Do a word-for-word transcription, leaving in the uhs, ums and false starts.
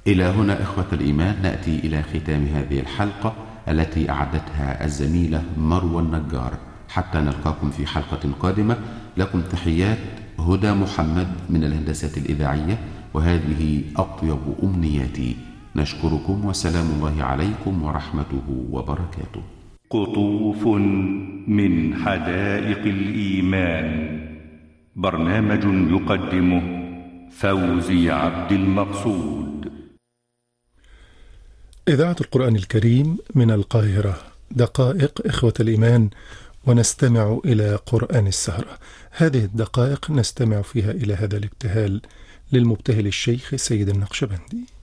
إلى هنا إخوة الإيمان نأتي إلى ختام هذه الحلقة التي أعدتها الزميلة مروى النجار. حتى نلقاكم في حلقة قادمة، لكم تحيات هدى محمد من الهندسة الإذاعية، وهذه أطيب أمنياتي. نشكركم وسلام الله عليكم ورحمته وبركاته. قطوف من حدائق الإيمان، برنامج يقدمه فوزي عبد المقصود. إذاعة القرآن الكريم من القاهرة، دقائق إخوة الإيمان، ونستمع إلى قرآن السهرة. هذه الدقائق نستمع فيها إلى هذا الابتهال للمبتهل الشيخ سيد النقشبندي.